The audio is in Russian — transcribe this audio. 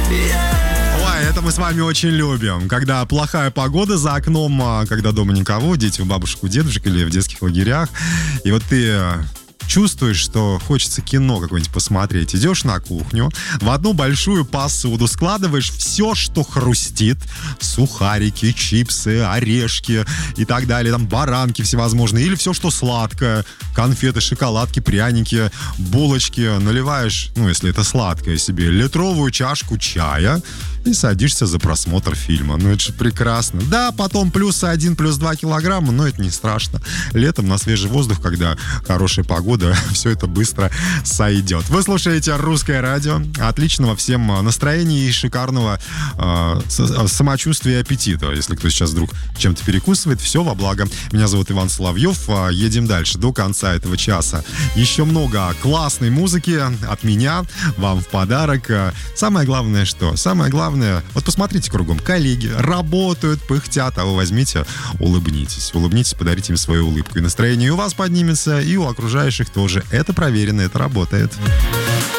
Ой, это мы с вами очень любим. Когда плохая погода за окном, когда дома никого, дети у бабушек, у дедушек или в детских лагерях. И вот ты чувствуешь, что хочется кино какое-нибудь посмотреть. Идешь на кухню, в одну большую посуду складываешь все, что хрустит. Сухарики, чипсы, орешки и так далее. Там баранки всевозможные. Или все, что сладкое. Конфеты, шоколадки, пряники, булочки. Наливаешь, ну, если это сладкое, себе литровую чашку чая и садишься за просмотр фильма. Ну, это же прекрасно. Да, потом +1, +2 килограмма, но это не страшно. Летом на свежий воздух, когда хорошая погода, все это быстро сойдет. Вы слушаете «Русское радио». Отличного всем настроения и шикарного самочувствия и аппетита. Если кто сейчас вдруг чем-то перекусывает, все во благо. Меня зовут Иван Соловьев. Едем дальше до конца этого часа. Еще много классной музыки от меня вам в подарок. Самое главное что? Самое главное, вот посмотрите кругом. Коллеги работают, пыхтят, а вы возьмите, улыбнитесь. Улыбнитесь, подарите им свою улыбку. И настроение у вас поднимется, и у окружающих тоже. Это проверено, это работает.